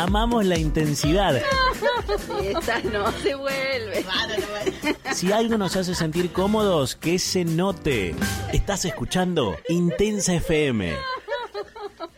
amamos la intensidad. Esta no se vuelve. Si algo nos hace sentir cómodos, que se note. Estás escuchando Intensa FM.